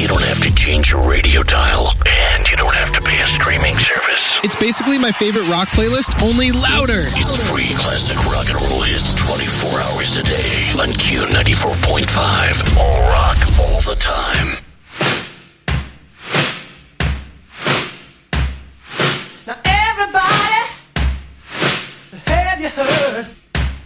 You don't have to change your radio dial, and you don't have to pay a streaming service. It's basically my favorite rock playlist, only louder. It's free classic rock and roll hits 24 hours a day on Q94.5. All rock, all the time.